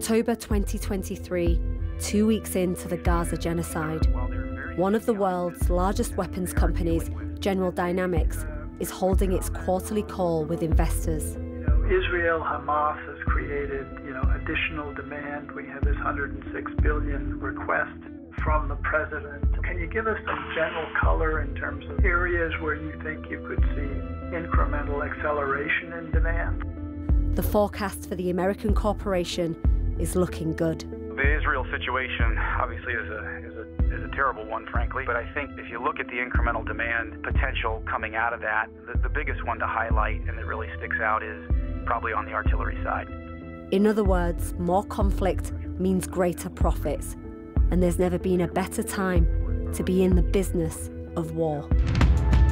October 2023, 2 weeks into the Gaza genocide, one of the world's largest weapons companies, General Dynamics, is holding its quarterly call with investors. Israel, Hamas has created, additional demand. We have this $106 billion request from the president. Can you give us some general color in terms of areas where you think you could see incremental acceleration in demand? The forecast for the American corporation is looking good. The Israel situation obviously is a terrible one, frankly, but I think if you look at the incremental demand potential coming out of that, the biggest one to highlight and that really sticks out is probably on the artillery side. In other words, more conflict means greater profits, and there's never been a better time to be in the business of war.